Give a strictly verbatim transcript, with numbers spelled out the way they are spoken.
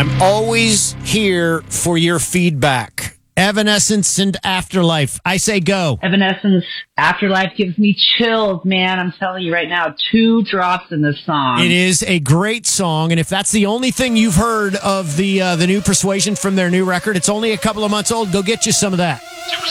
I'm always here for your feedback. Evanescence and Afterlife. I say go. Evanescence, Afterlife gives me chills, man. I'm telling you right now, two drops in this song. It is a great song, and if that's the only thing you've heard of the uh, the new Persuasion from their new record, it's only a couple of months old. Go get you some of that.